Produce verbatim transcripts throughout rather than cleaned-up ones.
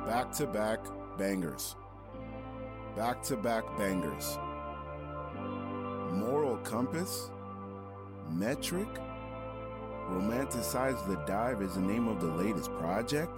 Back-to-back bangers. Back-to-back bangers. Moral compass? Metric? Romanticize the Dive is the name of the latest project?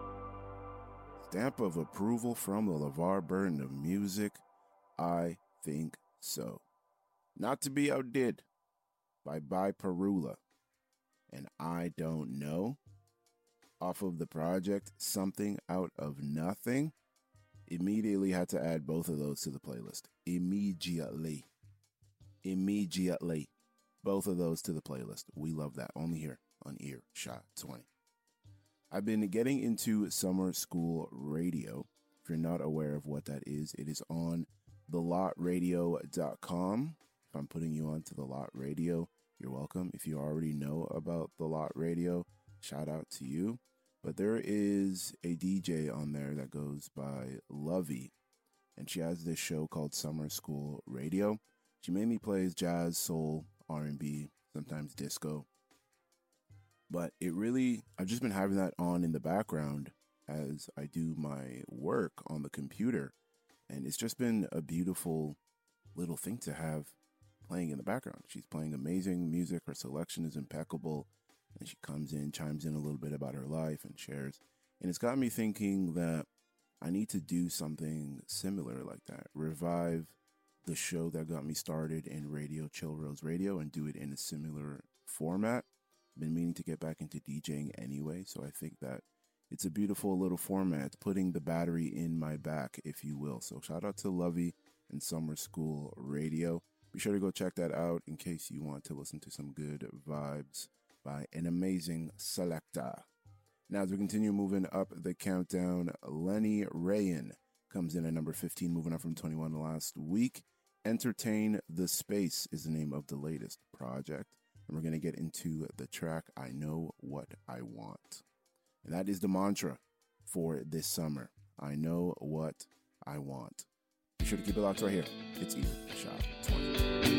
Stamp of approval from the LeVar Burton of music? I think so. Not to be outdid by By Perula and I Don't Know. Off of the project Something Out of Nothing. Immediately had to add both of those to the playlist. Immediately. Immediately. Both of those to the playlist. We love that. Only here on Earshot twenty. I've been getting into summer school radio. If you're not aware of what that is, it is on the lot radio dot com. If I'm putting you on to the Lot Radio, you're welcome. If you already know about the Lot Radio, shout out to you. But there is a D J on there that goes by Lovey, and she has this show called Summer School Radio. She mainly plays jazz, soul, R and B, sometimes disco. But it really, I've just been having that on in the background as I do my work on the computer. And it's just been a beautiful little thing to have playing in the background. She's playing amazing music. Her selection is impeccable. And she comes in, chimes in a little bit about her life and shares. And it's got me thinking that I need to do something similar like that. Revive the show that got me started in radio, Chill Rose Radio, and do it in a similar format. I've been meaning to get back into DJing anyway, so I think that it's a beautiful little format, putting the battery in my back, if you will. So shout out to Lovey and Summer School Radio. Be sure to go check that out in case you want to listen to some good vibes by an amazing selector. Now, as we continue moving up the countdown, Lenny Rayan comes in at number fifteen, moving up from twenty-one last week. Entertain the Space is the name of the latest project. And we're going to get into the track, I Know What I Want. And that is the mantra for this summer. I know what I want. Be sure to keep it locked right here. It's Earshot twenty.